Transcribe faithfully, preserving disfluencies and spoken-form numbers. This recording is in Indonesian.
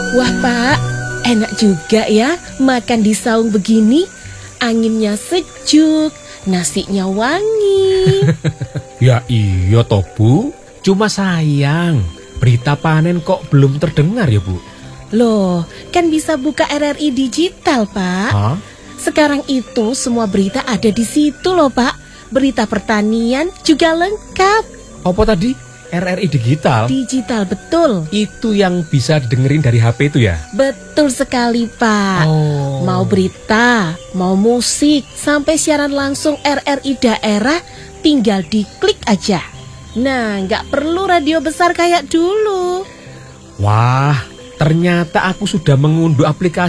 Wah Pak, enak juga ya makan di saung begini. Anginnya sejuk, nasinya wangi. Ya iya toh Bu, cuma sayang berita panen kok belum terdengar ya Bu. Loh, kan bisa buka R R I digital Pak. Hah? Sekarang itu semua berita ada di situ loh Pak. Berita pertanian juga lengkap. Apa tadi? R R I digital? Digital betul. Itu yang bisa didengerin dari H P itu ya? Betul sekali Pak. Oh. Mau berita, mau musik, sampai siaran langsung R R I daerah, tinggal diklik aja. Nah, nggak perlu radio besar kayak dulu. Wah, ternyata aku sudah mengunduh aplikasi